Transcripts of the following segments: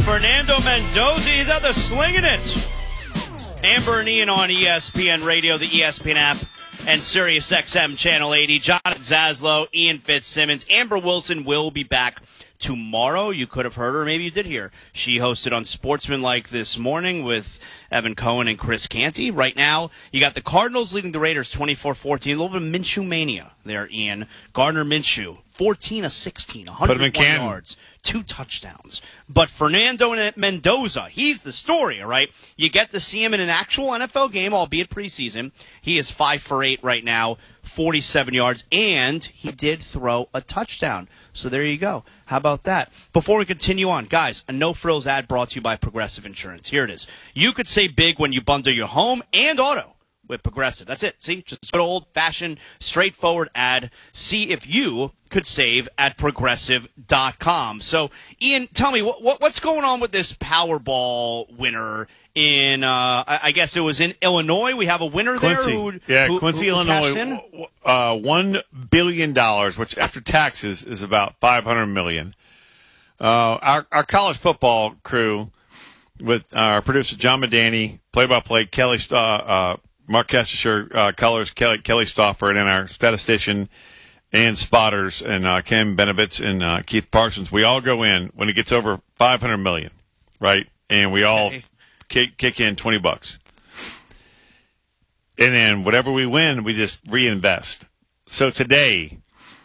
Fernando Mendoza, he's out there slinging it. Amber and Ian on ESPN Radio, the ESPN app, and Sirius XM Channel 80. Jonathan Zaslow, Ian Fitzsimmons. Amber Wilson will be back tomorrow. You could have heard her, maybe you did hear. She hosted on Sportsmanlike this morning with Evan Cohen and Chris Canty. Right now, you got the Cardinals leading the Raiders 24-14. A little bit of Minshew mania there, Ian. Gardner Minshew, 14 of 16, 101 yards, 2 touchdowns. But Fernando Mendoza, he's the story, all right? You get to see him in an actual NFL game, albeit preseason. He is 5 for 8 right now, 47 yards, and he did throw a touchdown. So there you go. How about that? Before we continue on, guys, a no-frills ad brought to you by Progressive Insurance. Here it is. You could save big when you bundle your home and auto with Progressive. That's it. See, just a good old-fashioned, straightforward ad. See if you could save at Progressive.com. So, Ian, tell me, what's going on with this Powerball winner in, I guess it was in Illinois? We have a winner Quincy. there? Quincy, Illinois. $1 billion, which after taxes is about $500 million. Our college football crew with our producer John Medani, play-by-play Kelly Mark Kestisher, colors Kelly Stauffer, and then our statistician and spotters and Ken Benovitz and Keith Parsons. We all go in when it gets over $500 million, right? And we all kick in $20. And then whatever we win, we just reinvest. So today,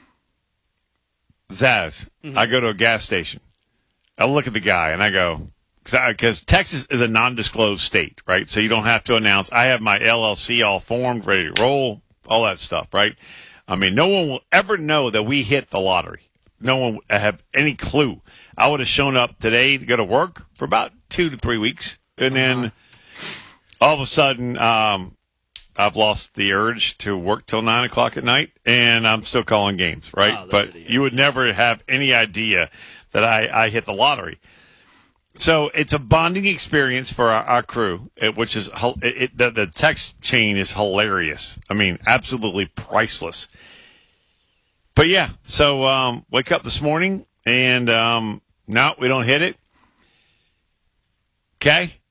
Zaz, I go to a gas station. I look at the guy and I go, because Texas is a non-disclosed state, right? So you don't have to announce. I have my LLC all formed, ready to roll, all that stuff, right? I mean, no one will ever know that we hit the lottery. No one will have any clue. I would have shown up today to go to work for about 2 to 3 weeks. And then all of a sudden, I've lost the urge to work till 9 o'clock at night, and I'm still calling games, right? Oh, but you would never have any idea that I hit the lottery. So it's a bonding experience for our crew, which is the text chain is hilarious. I mean, absolutely priceless. But yeah, so wake up this morning and no, we don't hit it. Okay,